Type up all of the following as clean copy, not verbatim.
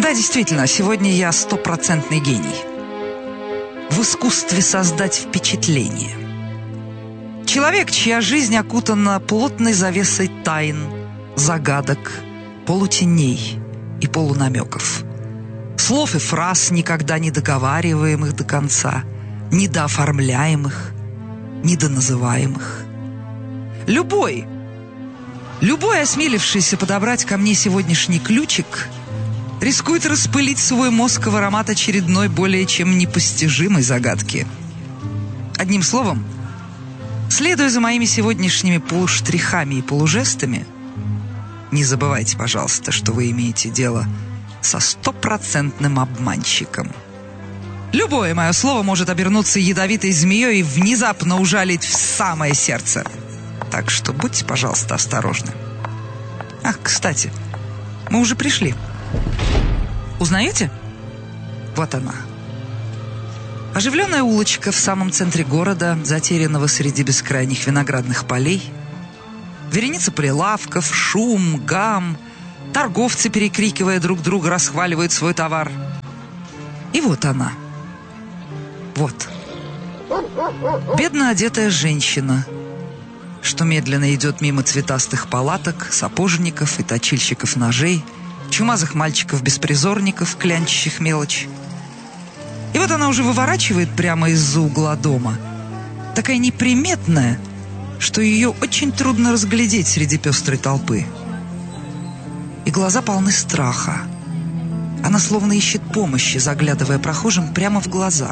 Да, действительно, сегодня я 100% гений. В искусстве создать впечатление. Человек, чья жизнь окутана плотной завесой тайн, загадок, полутеней и полунамеков. Слов и фраз, никогда не договариваемых до конца, недооформляемых, недоназываемых. Любой, осмелившийся подобрать ко мне сегодняшний ключик, рискует распылить свой мозг в аромат очередной более чем непостижимой загадки. Одним словом, следуя за моими сегодняшними полуштрихами и полужестами, не забывайте, пожалуйста, что вы имеете дело со 100% обманщиком. Любое мое слово может обернуться ядовитой змеей и внезапно ужалить в самое сердце. Так что будьте, пожалуйста, осторожны. Ах, кстати, мы уже пришли. Узнаете? Вот она. Оживленная улочка в самом центре города, затерянного среди бескрайних виноградных полей. Вереница прилавков, шум, гам. Торговцы, перекрикивая друг друга, расхваливают свой товар. И вот она. Вот. Бедно одетая женщина, что медленно идет мимо цветастых палаток, сапожников и точильщиков ножей, чумазых мальчиков-беспризорников, клянчащих мелочь. И вот она уже выворачивает прямо из-за угла дома. Такая неприметная, что ее очень трудно разглядеть среди пестрой толпы. И глаза полны страха. Она словно ищет помощи, заглядывая прохожим прямо в глаза.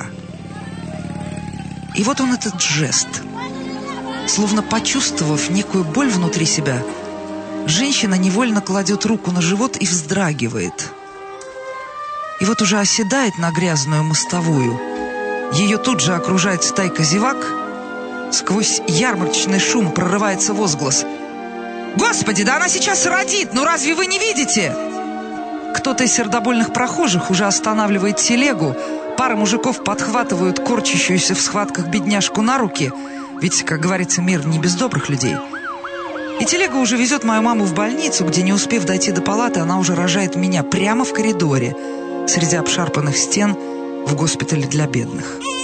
И вот он, этот жест. Словно почувствовав некую боль внутри себя, женщина невольно кладет руку на живот и вздрагивает. И вот уже оседает на грязную мостовую. Ее тут же окружает стайка зевак. Сквозь ярмарочный шум прорывается возглас: «Господи, да она сейчас родит! Ну разве вы не видите?» Кто-то из сердобольных прохожих уже останавливает телегу. Пара мужиков подхватывают корчащуюся в схватках бедняжку на руки. Ведь, как говорится, мир не без добрых людей. И телега уже везет мою маму в больницу, где, не успев дойти до палаты, она уже рожает меня прямо в коридоре, среди обшарпанных стен, в госпитале для бедных.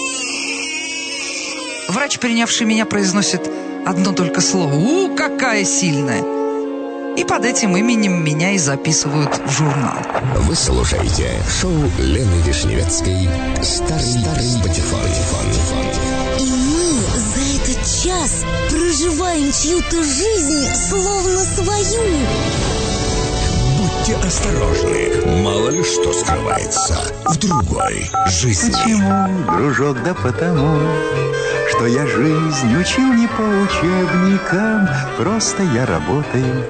Врач, принявший меня, произносит одно только слово: какая сильная!» И под этим именем меня и записывают в журнал. Вы слушаете шоу Лены Вишневецкой «Старый патефон». И мы за этот час проживаем чью-то жизнь, словно свою. Будьте осторожны, мало ли что скрывается в другой жизни. Почему, дружок, да потому, что я жизнь учил не по учебникам. Просто я работаю.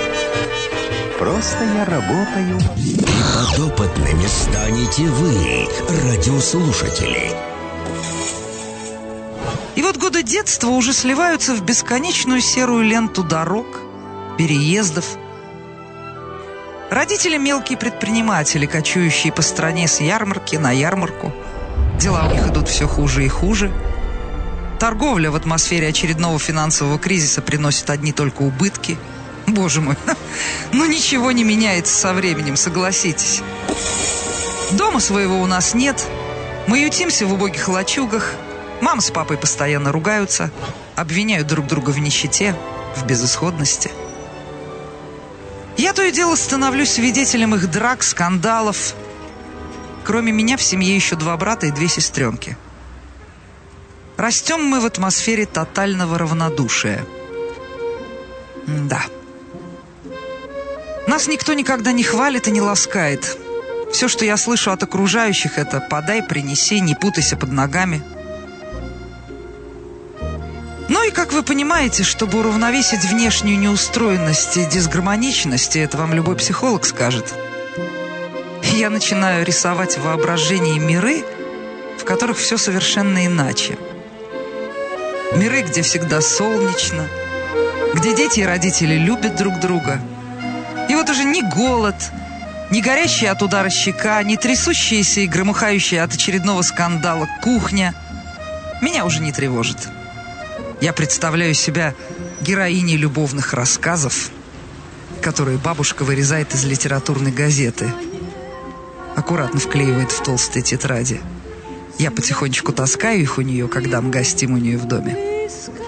И подопытными станете вы, радиослушатели. И вот годы детства уже сливаются в бесконечную серую ленту дорог, переездов. Родители мелкие предприниматели, кочующие по стране с ярмарки на ярмарку. Дела у них идут все хуже и хуже. Торговля в атмосфере очередного финансового кризиса приносит одни только убытки. Боже мой, ну ничего не меняется со временем, согласитесь. Дома своего у нас нет. Мы ютимся в убогих лачугах. Мама с папой постоянно ругаются, обвиняют друг друга в нищете, в безысходности. Я то и дело становлюсь свидетелем их драк, скандалов. Кроме меня в семье еще 2 брата и 2 сестренки. Растем мы в атмосфере тотального равнодушия. Да. Нас никто никогда не хвалит и не ласкает. Все, что я слышу от окружающих, это «подай, принеси, не путайся под ногами». Ну и, как вы понимаете, чтобы уравновесить внешнюю неустроенность и дисгармоничность, это вам любой психолог скажет, я начинаю рисовать в воображении миры, в которых все совершенно иначе. Миры, где всегда солнечно, где дети и родители любят друг друга. И вот уже ни голод, ни горящая от удара щека, ни трясущаяся и громыхающая от очередного скандала кухня меня уже не тревожит. Я представляю себя героиней любовных рассказов, которые бабушка вырезает из литературной газеты. аккуратно вклеивает в толстые тетради. Я потихонечку таскаю их у нее, когда мы гостим у нее в доме.